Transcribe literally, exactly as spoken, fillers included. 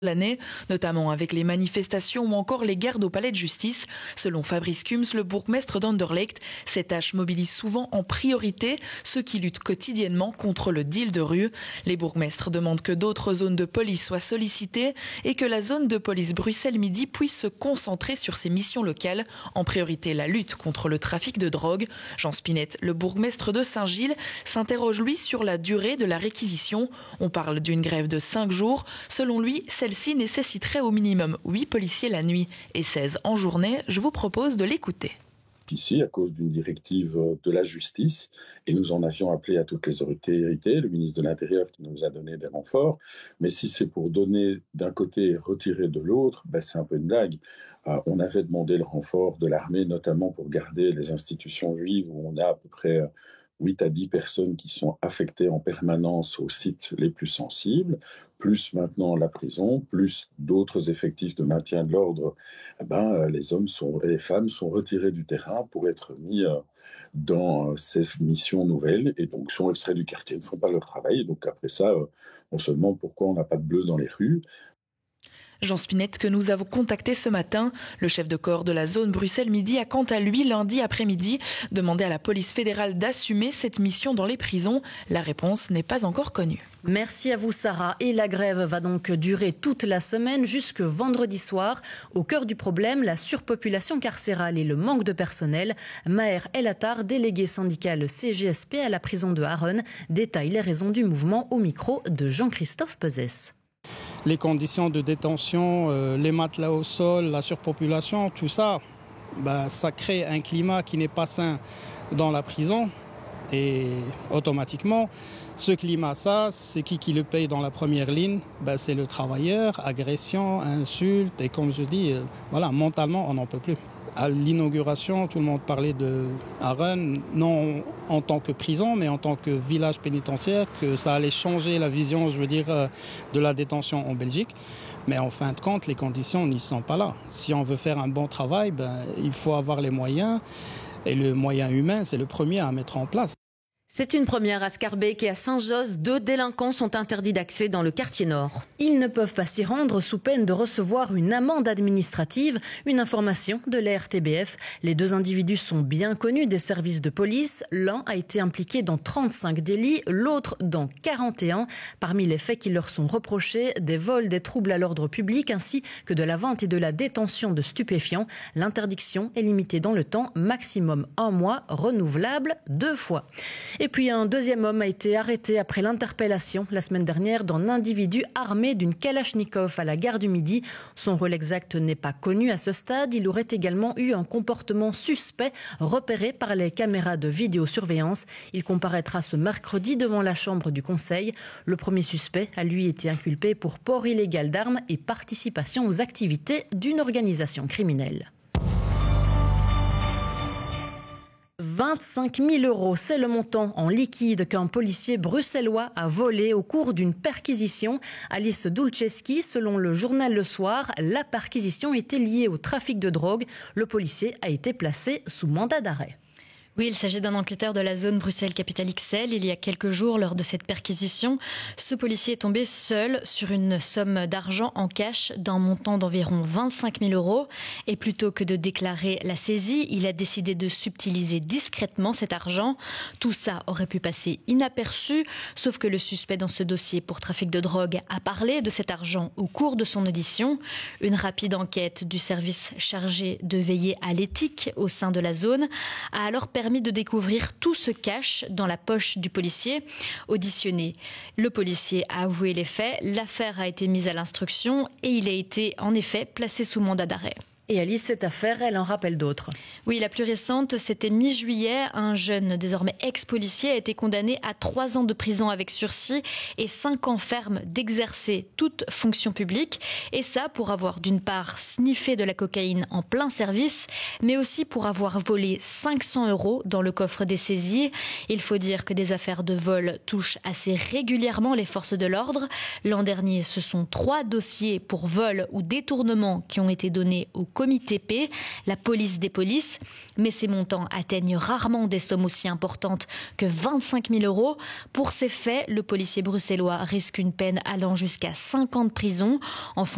l'année, notamment avec les manifestations ou encore les guerres au palais de justice. Selon Fabrice Kums, le bourgmestre d'Anderlecht, ces tâches mobilisent souvent en priorité ceux qui luttent quotidiennement contre le deal de rue. Les bourgmestres demandent que d'autres zones de police soient sollicitées et que la zone de police Bruxelles-Midi puisse se concentrer sur ses missions locales, en priorité la lutte contre le trafic de drogue. Jean Spinette, le bourgmestre de Saint-Gilles, s'interroge lui sur la durée de la réquisition. On parle d'une grève de cinq jours. Selon lui, celle Celle-ci nécessiterait au minimum huit policiers la nuit et seize en journée. Je vous propose de l'écouter. Ici, à cause d'une directive de la justice, et nous en avions appelé à toutes les autorités, le ministre de l'Intérieur qui nous a donné des renforts, mais si c'est pour donner d'un côté et retirer de l'autre, ben c'est un peu une blague. Euh, on avait demandé le renfort de l'armée, notamment pour garder les institutions juives, où on a à peu près huit à dix personnes qui sont affectées en permanence aux sites les plus sensibles, plus maintenant la prison, plus d'autres effectifs de maintien de l'ordre. Eh ben, les hommes sont, et les femmes sont retirés du terrain pour être mis dans ces missions nouvelles et donc sont extraits du quartier, ne font pas leur travail. Et donc après ça, on se demande pourquoi on n'a pas de bleu dans les rues. Jean Spinette, que nous avons contacté ce matin. Le chef de corps de la zone Bruxelles-Midi a quant à lui, lundi après-midi, demandé à la police fédérale d'assumer cette mission dans les prisons. La réponse n'est pas encore connue. Merci à vous Sarah. Et la grève va donc durer toute la semaine jusque vendredi soir. Au cœur du problème, la surpopulation carcérale et le manque de personnel. Maher El Attar, délégué syndical C G S P à la prison de Haren, détaille les raisons du mouvement au micro de Jean-Christophe Pezès. Les conditions de détention, euh, les matelas au sol, la surpopulation, tout ça, ben, ça crée un climat qui n'est pas sain dans la prison. Et automatiquement, ce climat, ça, c'est qui qui le paye dans la première ligne? Ben, c'est le travailleur, agression, insulte. Et comme je dis, euh, voilà, mentalement, on n'en peut plus. À l'inauguration, tout le monde parlait de Haren, non en tant que prison, mais en tant que village pénitentiaire, que ça allait changer la vision, je veux dire, de la détention en Belgique. Mais en fin de compte, les conditions n'y sont pas là. Si on veut faire un bon travail, ben, il faut avoir les moyens. Et le moyen humain, c'est le premier à mettre en place. C'est une première à Scarbeck et à Saint-Josse. Deux délinquants sont interdits d'accès dans le quartier nord. Ils ne peuvent pas s'y rendre sous peine de recevoir une amende administrative. Une information de la R T B F. Les deux individus sont bien connus des services de police. L'un a été impliqué dans trente-cinq délits, l'autre dans quarante et un. Parmi les faits qui leur sont reprochés, des vols, des troubles à l'ordre public ainsi que de la vente et de la détention de stupéfiants. L'interdiction est limitée dans le temps, maximum un mois, renouvelable deux fois. Et puis un deuxième homme a été arrêté après l'interpellation la semaine dernière d'un individu armé d'une Kalachnikov à la gare du Midi. Son rôle exact n'est pas connu à ce stade. Il aurait également eu un comportement suspect repéré par les caméras de vidéosurveillance. Il comparaîtra ce mercredi devant la chambre du Conseil. Le premier suspect a lui été inculpé pour port illégal d'armes et participation aux activités d'une organisation criminelle. vingt-cinq mille euros, c'est le montant en liquide qu'un policier bruxellois a volé au cours d'une perquisition. Alice Dulceski, selon le journal Le Soir, la perquisition était liée au trafic de drogue. Le policier a été placé sous mandat d'arrêt. Oui, il s'agit d'un enquêteur de la zone Bruxelles-Capitale X L. Il y a quelques jours, lors de cette perquisition, ce policier est tombé seul sur une somme d'argent en cash d'un montant d'environ vingt-cinq mille euros. Et plutôt que de déclarer la saisie, il a décidé de subtiliser discrètement cet argent. Tout ça aurait pu passer inaperçu, sauf que le suspect dans ce dossier pour trafic de drogue a parlé de cet argent au cours de son audition. Une rapide enquête du service chargé de veiller à l'éthique au sein de la zone a alors permis permis de découvrir tout ce cash dans la poche du policier. Auditionné, le policier a avoué les faits, l'affaire a été mise à l'instruction et il a été en effet placé sous mandat d'arrêt. Et Alice, cette affaire, elle en rappelle d'autres. Oui, la plus récente, c'était mi-juillet. Un jeune, désormais ex-policier, a été condamné à trois ans de prison avec sursis et cinq ans ferme d'exercer toute fonction publique. Et ça pour avoir d'une part sniffé de la cocaïne en plein service, mais aussi pour avoir volé cinq cents euros dans le coffre des saisies. Il faut dire que des affaires de vol touchent assez régulièrement les forces de l'ordre. L'an dernier, ce sont trois dossiers pour vol ou détournement qui ont été donnés au comité P, la police des polices, mais ces montants atteignent rarement des sommes aussi importantes que vingt-cinq mille euros. Pour ces faits, le policier bruxellois risque une peine allant jusqu'à cinq ans de prison. En